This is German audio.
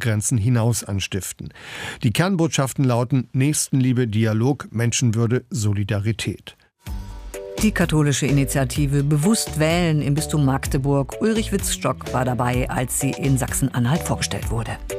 Ländergrenzen hinaus anstiften. Die Kernbotschaften lauten Nächstenliebe, Dialog, Menschenwürde, Solidarität. Die katholische Initiative Bewusst wählen im Bistum Magdeburg. Ulrich Witzstock war dabei, als sie in Sachsen-Anhalt vorgestellt wurde.